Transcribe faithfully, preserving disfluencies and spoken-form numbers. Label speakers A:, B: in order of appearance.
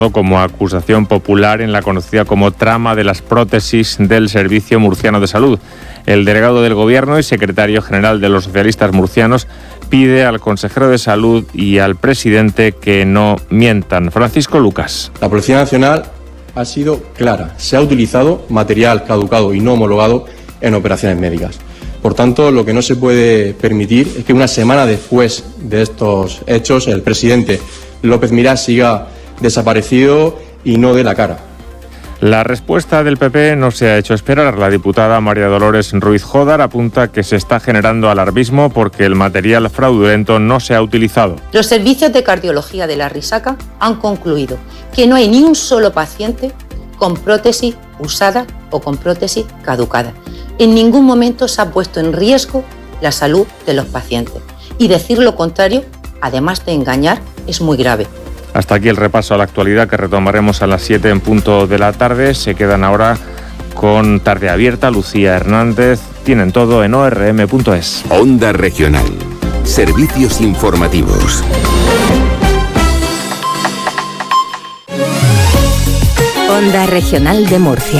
A: como acusación popular en la conocida como trama de las prótesis del Servicio Murciano de Salud. El delegado del Gobierno y secretario general de los socialistas murcianos pide al consejero de Salud y al presidente que no mientan. Francisco Lucas.
B: La Policía Nacional ha sido clara. Se ha utilizado material caducado y no homologado en operaciones médicas. Por tanto, lo que no se puede permitir es que una semana después de estos hechos el presidente López Miras siga desaparecido y no dé la cara.
A: La respuesta del P P no se ha hecho esperar. La diputada María Dolores Ruiz Jódar apunta que se está generando alarmismo porque el material fraudulento no se ha utilizado.
C: Los servicios de cardiología de la Risaca han concluido que no hay ni un solo paciente con prótesis usada o con prótesis caducada. En ningún momento se ha puesto en riesgo la salud de los pacientes. Y decir lo contrario, además de engañar, es muy grave.
A: Hasta aquí el repaso a la actualidad que retomaremos a las siete en punto de la tarde. Se quedan ahora con Tarde Abierta. Lucía Hernández. Tienen todo en o erre eme punto es.
D: Onda Regional. Servicios informativos.
E: Onda Regional de Murcia.